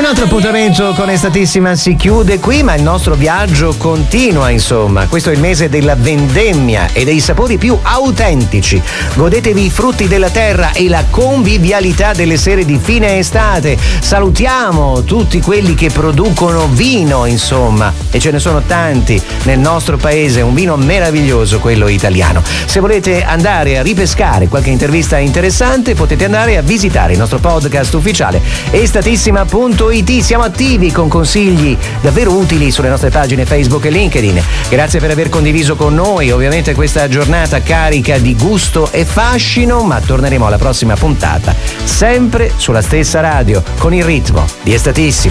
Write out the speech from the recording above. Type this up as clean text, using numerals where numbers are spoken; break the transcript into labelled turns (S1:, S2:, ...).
S1: altro appuntamento con Estatissima si chiude qui, ma il nostro viaggio continua, insomma. Questo è il mese della vendemmia e dei sapori più autentici. Godetevi i frutti della terra e la convivialità delle sere di fine estate. Salutiamo tutti quelli che producono vino, insomma, e ce ne sono tanti nel nostro paese, un vino meraviglioso, quello italiano. Se volete andare a ripescare qualche intervista interessante, potete andare a visitare il nostro podcast ufficiale estatissima.it. Siamo attivi con consigli davvero utili sulle nostre pagine Facebook e LinkedIn. Grazie per aver condiviso con noi ovviamente questa giornata carica di gusto e fascino, ma torneremo alla prossima puntata sempre sulla stessa radio con il ritmo di Estatissima.